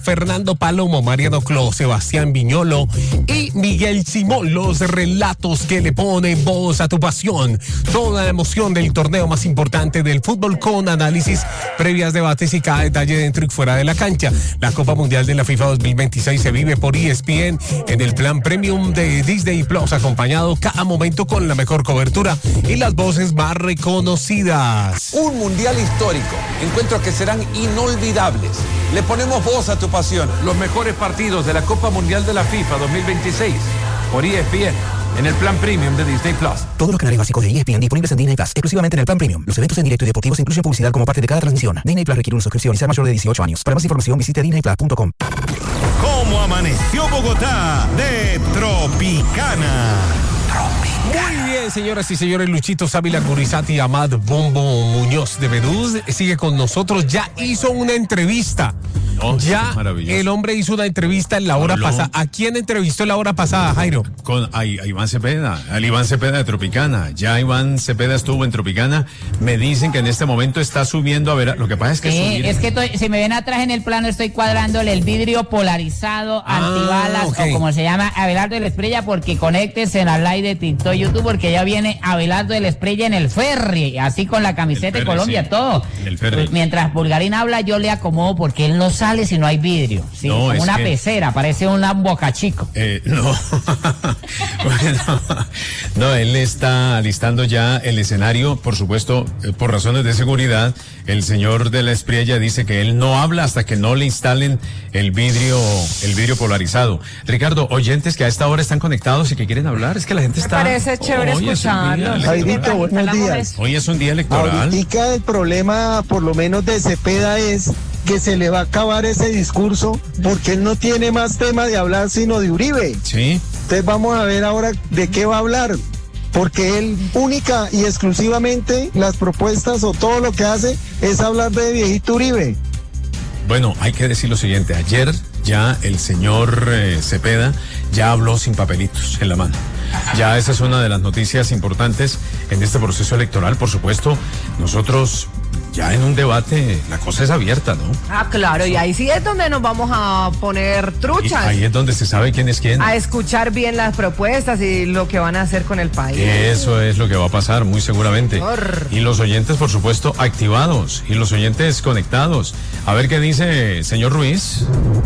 Fernando Palomo, Mariano Clos, Sebastián Viñolo y Miguel Simón, los relatos que le ponen voz a tu pasión. Toda la emoción del torneo más importante del fútbol con análisis, previas, debates y cada detalle dentro y fuera de la cancha. La Copa Mundial de la FIFA 2026 se vive por ESPN en el plan premium de Disney Plus, acompañado cada momento con la mejor cobertura y las voces más reconocidas. Un mundial histórico, encuentros que serán inolvidables. Le ponemos voz a tu pasión. Los mejores partidos de la Copa Mundial de la FIFA 2026 por ESPN en el plan premium de Disney Plus. Todos los canales básicos de ESPN disponibles en Disney Plus, exclusivamente en el plan premium. Los eventos en directo y deportivos incluyen publicidad como parte de cada transmisión. Disney Plus requiere una suscripción y ser mayor de 18 años. Para más información visite disneyplus.com. ¿Cómo amaneció Bogotá de Tropicana? Muy bien, señoras y señores, Luchito Ávila Gurizati, Amad Bombo Muñoz de Bedús sigue con nosotros. Ya hizo una entrevista. Ya el hombre hizo una entrevista en la hora pasada. ¿A quién entrevistó en la hora pasada, Jairo? A Iván Cepeda, al Iván Cepeda de Tropicana. Ya Iván Cepeda estuvo en Tropicana. Me dicen que en este momento está subiendo a ver. Lo que pasa es que es que si me ven atrás en el plano, estoy cuadrándole el vidrio polarizado, antibalas, o como se llama, Abelardo del Esprella, porque conéctense al live de TikTok, YouTube, porque ya viene Abelardo del Esprella en el ferry, así con la camiseta de Colombia, sí. Todo. El ferry. Mientras Bulgarín habla, yo le acomodo porque él no sale si no hay vidrio, ¿sí? No, como una pecera, parece una Boca Chico. No. Bueno, no, él está alistando ya el escenario, por supuesto, por razones de seguridad. El señor de la Espriella dice que él no habla hasta que no le instalen el vidrio polarizado. Ricardo, oyentes que a esta hora están conectados y que quieren hablar, es que la gente está... Me parece chévere escucharlos. Jairito, buenos días. Hoy es un día electoral. Ahorita el problema, por lo menos de Cepeda, es que se le va a acabar ese discurso porque él no tiene más tema de hablar sino de Uribe. Sí. Entonces vamos a ver ahora de qué va a hablar, porque él única y exclusivamente las propuestas o todo lo que hace es hablar de viejito Uribe. Bueno, hay que decir lo siguiente, ayer ya el señor Cepeda ya habló sin papelitos en la mano. Ya esa es una de las noticias importantes en este proceso electoral, por supuesto. Nosotros ya en un debate la cosa es abierta, ¿no? Ah, claro, y ahí sí es donde nos vamos a poner truchas. Ahí es donde se sabe quién es quién. A escuchar bien las propuestas y lo que van a hacer con el país. Eso es lo que va a pasar, muy seguramente. Y los oyentes, por supuesto, activados. Y los oyentes conectados. A ver qué dice señor Ruiz.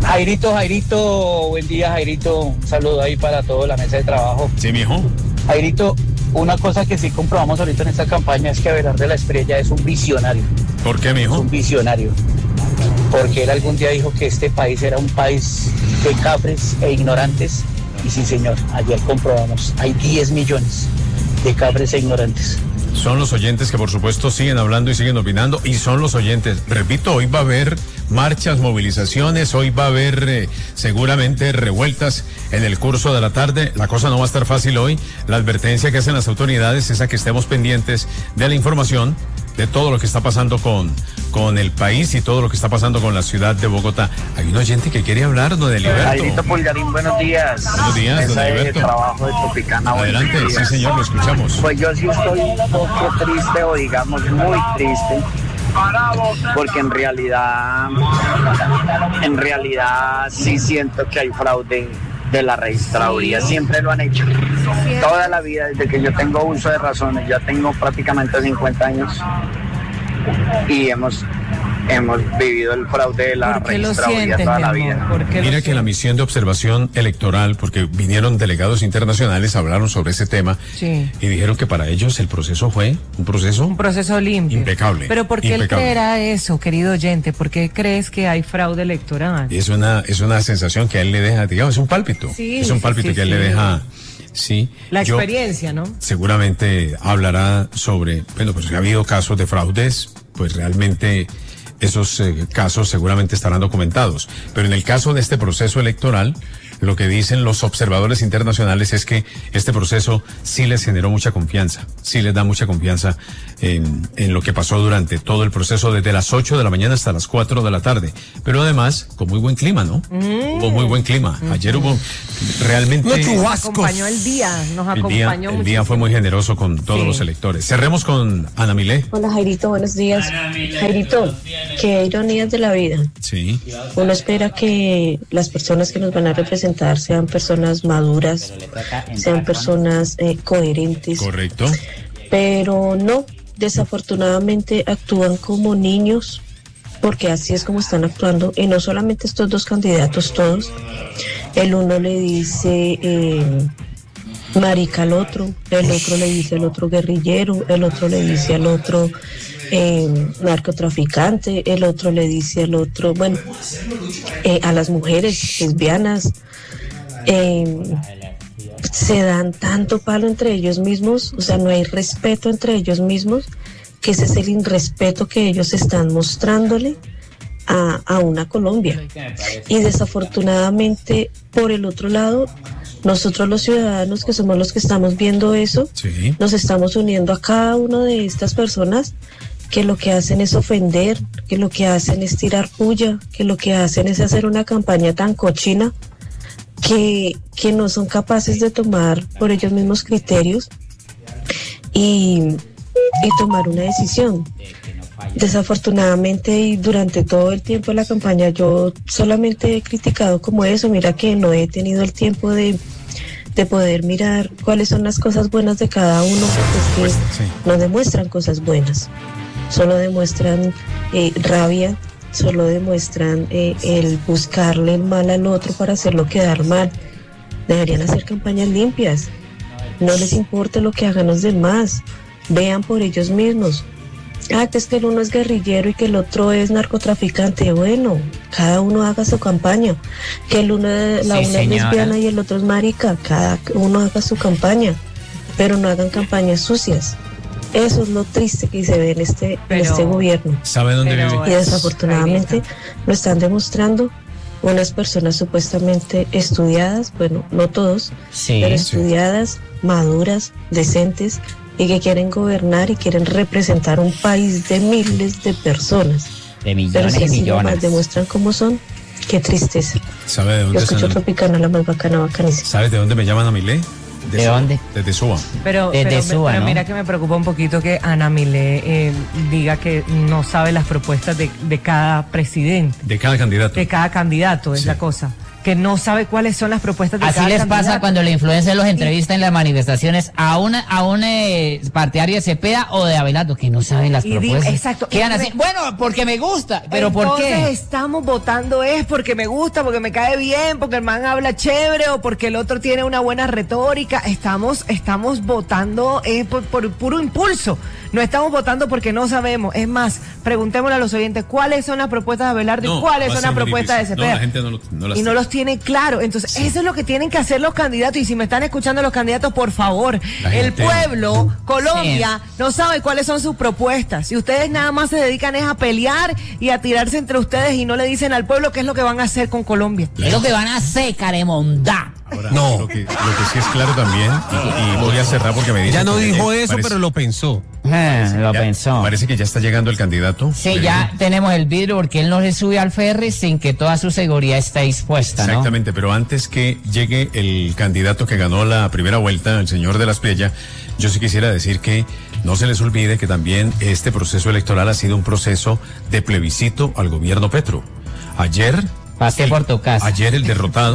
Jairito, buen día, Jairito. Un saludo ahí para toda la mesa de trabajo. Sí, mijo. Jairito, una cosa que sí comprobamos ahorita en esta campaña es que Abelardo de la Espriella es un visionario. ¿Por qué, mijo? Es un visionario. Porque él algún día dijo que este país era un país de cafres e ignorantes. Y sí, señor, ayer comprobamos. Hay 10 millones de cafres e ignorantes. Son los oyentes que por supuesto siguen hablando y siguen opinando, y son los oyentes. Repito, hoy va a haber marchas, movilizaciones, hoy va a haber seguramente revueltas en el curso de la tarde. La cosa no va a estar fácil hoy. La advertencia que hacen las autoridades es a que estemos pendientes de la información, de todo lo que está pasando con el país y todo lo que está pasando con la ciudad de Bogotá. Hay un oyente que quiere hablar, don Heriberto. Jairito Pulgarín, buenos días. Buenos días, don Heriberto. Trabajo de Tropicana. Adelante, sí señor, lo escuchamos. Pues yo sí estoy un poco triste, o digamos muy triste, porque en realidad sí siento que hay fraude de la registraduría. Siempre lo han hecho, toda la vida, desde que yo tengo uso de razones. Ya tengo prácticamente 50 años y hemos vivido el fraude de la registraduría toda la vida. Mira que la misión de observación electoral, porque vinieron delegados internacionales, hablaron sobre ese tema, sí, y dijeron que para ellos el proceso fue un proceso limpio, impecable. Pero ¿por qué él creerá eso, querido oyente? ¿Por qué crees que hay fraude electoral? Es una sensación que a él le deja, digamos, es un pálpito, que a él le deja. Sí. La experiencia, ¿no? Seguramente hablará sobre, bueno, pues ha habido casos de fraudes, pues realmente esos casos seguramente estarán documentados. Pero en el caso de este proceso electoral, lo que dicen los observadores internacionales es que este proceso sí les generó mucha confianza, sí les da mucha confianza en lo que pasó durante todo el proceso, desde las 8 de la mañana hasta las 4 de la tarde. Pero además, con muy buen clima, ¿no? Hubo muy buen clima. Ayer hubo realmente... Nos acompañó el día, el día fue muy generoso con todos los electores. Cerremos con Ana Milé. Hola Jairito, buenos días. Jairito, qué ironías de la vida. Sí. Uno espera que las personas que nos van a representar sean personas maduras, sean personas coherentes. Correcto. Pero no, desafortunadamente actúan como niños, porque así es como están actuando, y no solamente estos dos candidatos, todos. El uno le dice marica al otro, el otro le dice al otro guerrillero, el otro le dice al otro narcotraficante, el otro le dice al otro, bueno, a las mujeres lesbianas, se dan tanto palo entre ellos mismos, o sea, no hay respeto entre ellos mismos, que ese es el irrespeto que ellos están mostrándole a una Colombia. Y desafortunadamente, por el otro lado, nosotros los ciudadanos, que somos los que estamos viendo eso, nos estamos uniendo a cada una de estas personas que lo que hacen es ofender, que lo que hacen es tirar puya, que lo que hacen es hacer una campaña tan cochina que no son capaces de tomar por ellos mismos criterios y tomar una decisión. Desafortunadamente, y durante todo el tiempo de la campaña, yo solamente he criticado como eso. Mira que no he tenido el tiempo de poder mirar cuáles son las cosas buenas de cada uno, porque es que no demuestran cosas buenas, solo demuestran rabia, solo demuestran el buscarle el mal al otro para hacerlo quedar mal. Deberían hacer campañas limpias, no les importa lo que hagan los demás, vean por ellos mismos. Que es que el uno es guerrillero y que el otro es narcotraficante. Bueno, cada uno haga su campaña. Que el uno, una es lesbiana y el otro es marica. Cada uno haga su campaña, pero no hagan campañas sucias. Eso es lo triste que se ve en este gobierno. ¿Sabe dónde vive? Y desafortunadamente lo están demostrando unas personas supuestamente estudiadas, bueno, no todos, pero estudiadas, maduras, decentes, y que quieren gobernar y quieren representar un país de miles de personas. De millones pero si y así millones. nomás demuestran cómo son, qué tristeza. ¿Sabe de dónde? Yo escucho Tropicana, la más bacanísima. ¿Sabes de dónde me llaman a Milé? ¿De dónde? Desde Suba. Pero ¿no? Mira que me preocupa un poquito que Ana Milé diga que no sabe las propuestas de cada presidente. De cada candidato. De cada candidato, es la cosa. Que no sabe cuáles son las propuestas de cada candidato. candidato. Así les pasa cuando los influencers los entrevistan en las manifestaciones a un partidario de Cepeda o de Abelardo, que no saben las propuestas. Exacto. Quedan así, bueno, porque me gusta, pero ¿por qué? Entonces estamos votando es porque me gusta, porque me cae bien, porque el man habla chévere o porque el otro tiene una buena retórica. Estamos votando por puro impulso. No estamos votando porque no sabemos. Es más, preguntémosle a los oyentes cuáles son las propuestas de Abelardo y cuáles son las propuestas de Cepeda. No, la gente no las tiene claro. Entonces, eso es lo que tienen que hacer los candidatos. Y si me están escuchando los candidatos, por favor, el pueblo, Colombia, no sabe cuáles son sus propuestas. Y ustedes nada más se dedican es a pelear y a tirarse entre ustedes y no le dicen al pueblo qué es lo que van a hacer con Colombia. Es lo que van a hacer, Caremondá. Ahora, lo que sí es claro también, y voy a cerrar porque me dice... Ya no dijo eso, pero lo pensó. Lo pensó. Parece que ya está llegando el candidato. Sí, ya tenemos el vidrio porque él no se sube al ferry sin que toda su seguridad esté dispuesta, ¿no? Exactamente, pero antes que llegue el candidato que ganó la primera vuelta, el señor de la Espriella, yo sí quisiera decir que no se les olvide que también este proceso electoral ha sido un proceso de plebiscito al gobierno Petro. Ayer... Pasé por tu casa. Ayer el derrotado,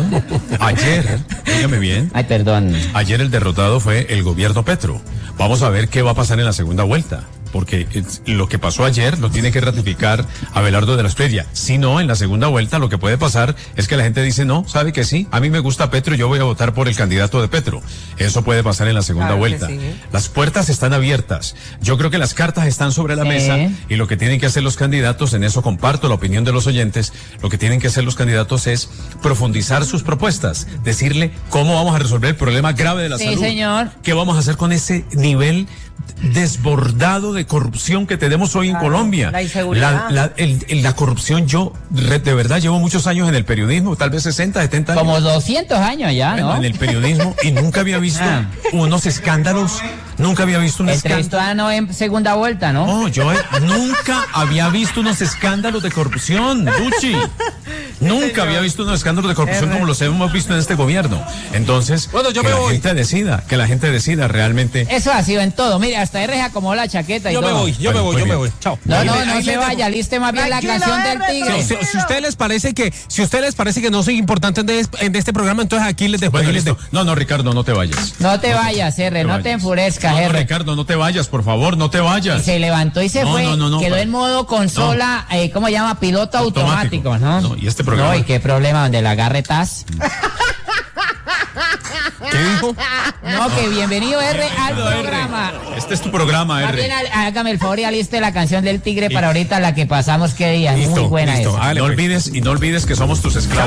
dígame bien. Ay, perdón. Ayer el derrotado fue el gobierno Petro. Vamos a ver qué va a pasar en la segunda vuelta, porque lo que pasó ayer lo tiene que ratificar Abelardo de la Espriella. Si no, en la segunda vuelta lo que puede pasar es que la gente dice, no, sabe que sí, a mí me gusta Petro, yo voy a votar por el candidato de Petro. Eso puede pasar en la segunda vuelta. Sí. Las puertas están abiertas. Yo creo que las cartas están sobre la mesa y lo que tienen que hacer los candidatos, en eso comparto la opinión de los oyentes, lo que tienen que hacer los candidatos es profundizar sus propuestas, decirle cómo vamos a resolver el problema grave de la salud. Sí, señor. ¿Qué vamos a hacer con ese nivel desbordado de de corrupción que tenemos hoy en Colombia. La inseguridad. La corrupción, yo de verdad llevo muchos años en el periodismo, tal vez 60, 70 años. Como 200 años ya, bueno, ¿no? en el periodismo, y nunca había visto unos escándalos, nunca había visto un escándalo. En segunda vuelta, ¿no? No, yo nunca había visto unos escándalos de corrupción, Luchi. Nunca había visto unos escándalos de corrupción como los hemos visto en este gobierno. Entonces, bueno, yo que me la voy. Que la gente decida realmente. Eso ha sido en todo. Mire, hasta R se acomodó la chaqueta y yo todo. Yo me voy. Chao. No se vaya, liste más bien la canción del tigre. Si a ustedes les parece que no soy importante en este programa, entonces aquí les dejo. Bueno, no, Ricardo, no te vayas. No te vayas, R, no te enfurezcas, R. No, Ricardo, no te vayas, por favor, no te vayas. Y se levantó y se fue. Quedó en modo consola, ¿cómo se llama? Piloto automático, ¿no? No, y este programa. No, y qué problema donde la agarre TAS. ¿Qué dijo? No, que bienvenido R al programa. Este es tu programa, R. También hágame el favor y aliste la canción del tigre para ahorita, la que pasamos, qué día. Muy buena esa. No olvides que somos tus esclavos.